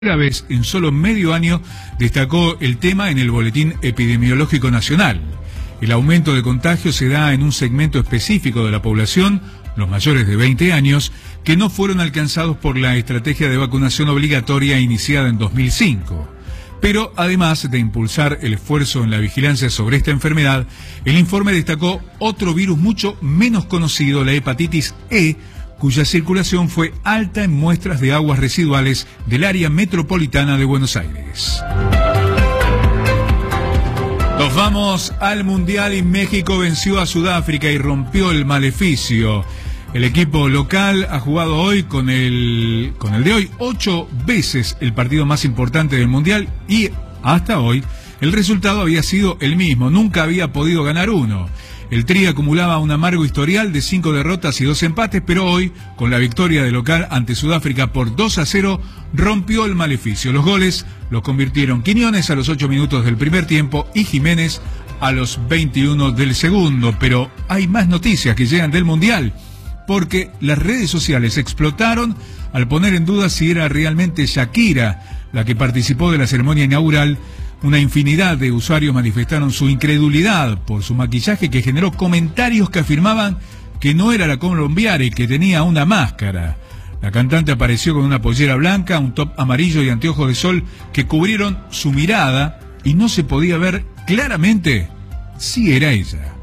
Primera vez en solo medio año destacó el tema en el Boletín Epidemiológico Nacional. El aumento de contagios se da en un segmento específico de la población, los mayores de 20 años, que no fueron alcanzados por la estrategia de vacunación obligatoria iniciada en 2005. Pero además de impulsar el esfuerzo en la vigilancia sobre esta enfermedad, el informe destacó otro virus mucho menos conocido, la hepatitis E, cuya circulación fue alta en muestras de aguas residuales del área metropolitana de Buenos Aires. Nos vamos al Mundial y México venció a Sudáfrica y rompió el maleficio. El equipo local ha jugado hoy con el de hoy 8 veces el partido más importante del Mundial y hasta hoy el resultado había sido el mismo, nunca había podido ganar uno. El Tri acumulaba un amargo historial de 5 derrotas y 2 empates, pero hoy, con la victoria de local ante Sudáfrica por 2-0, rompió el maleficio. Los goles los convirtieron Quiñones a los 8 minutos del primer tiempo y Jiménez a los 21 del segundo. Pero hay más noticias que llegan del Mundial, porque las redes sociales explotaron al poner en duda si era realmente Shakira la que participó de la ceremonia inaugural. Una infinidad de usuarios manifestaron su incredulidad por su maquillaje, que generó comentarios que afirmaban que no era la colombiana y que tenía una máscara. La cantante apareció con una pollera blanca, un top amarillo y anteojos de sol que cubrieron su mirada y no se podía ver claramente si era ella.